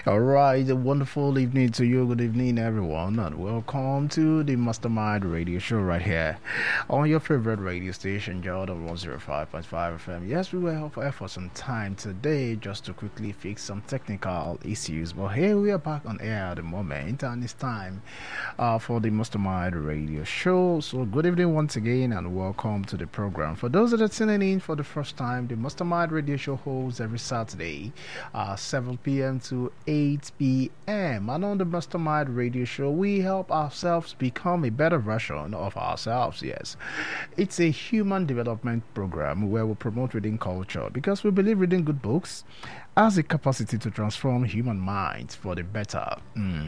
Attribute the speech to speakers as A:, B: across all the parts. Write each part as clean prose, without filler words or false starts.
A: All right, a wonderful evening to you. Good evening, everyone, and welcome to the Mastermind Radio Show right here on your favorite radio station, Jordan 105.5 FM. Yes, we were off air for some time today just to quickly fix some technical issues, but here we are back on air at the moment, and it's time for the Mastermind Radio Show. So, good evening once again, and welcome to the program. For those that are tuning in for the first time, the Mastermind Radio Show holds every Saturday, 7 p.m. to 8 p.m. And on the Mastermind Radio Show, we help ourselves become a better version of ourselves. Yes, it's a human development program where we promote reading culture because we believe reading good books has the capacity to transform human minds for the better.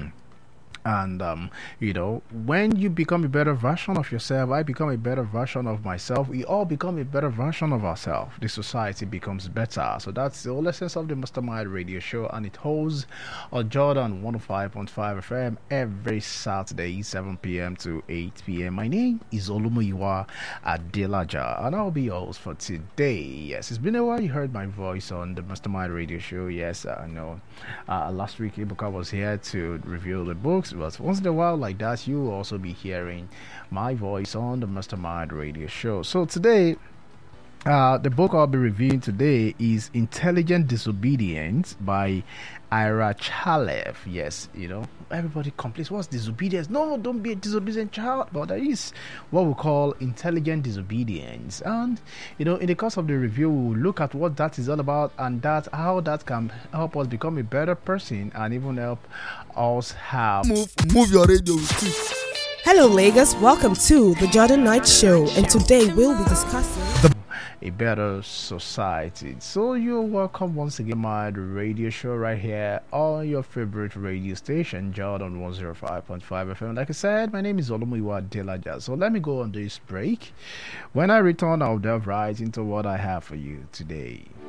A: And when you become a better version of yourself, I become a better version of myself. We all become a better version of ourselves. The society becomes better. So that's the whole essence of the Mastermind Radio Show, and it holds on Jordan 105.5 FM every Saturday, 7 p.m. to 8 p.m. My name is Olumuyiwa Adelaja, and I'll be your host for today. Yes, it's been a while you heard my voice on the Mastermind Radio Show. Yes, I know. Last week, Ibuka was here to review the books. But once in a while like that, you will also be hearing my voice on the Mastermind Radio Show. So today, the book I'll be reviewing today is Intelligent Disobedience by Ira Chalev. Yes, everybody complains, what's disobedience? No, don't be a disobedient child. But there is what we call intelligent disobedience. And, in the course of the review, we'll look at what that is all about and how that can help us become a better person and even help us have...
B: Move your radio with it.
C: Hello, Lagos. Welcome to the Jordan Knight Show. And today we'll be discussing...
A: a better society. So you're welcome once again my radio show right here on your favorite radio station, Jordan 105.5 FM. Like I said, my name is Olumuyiwa Adelaja. So let me go on this break. When I return, I'll delve right into what I have for you today.